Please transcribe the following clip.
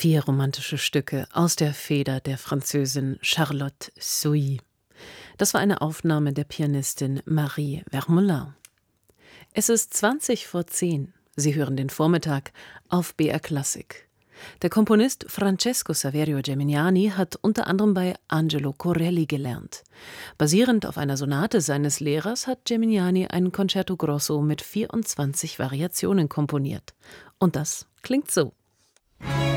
4 romantische Stücke aus der Feder der Französin Charlotte Souilly. Das war eine Aufnahme der Pianistin Marie Vermeulen. Es ist 20:10. Sie hören den Vormittag auf BR Klassik. Der Komponist Francesco Saverio Geminiani hat unter anderem bei Angelo Corelli gelernt. Basierend auf einer Sonate seines Lehrers hat Geminiani ein Concerto Grosso mit 24 Variationen komponiert. Und das klingt so.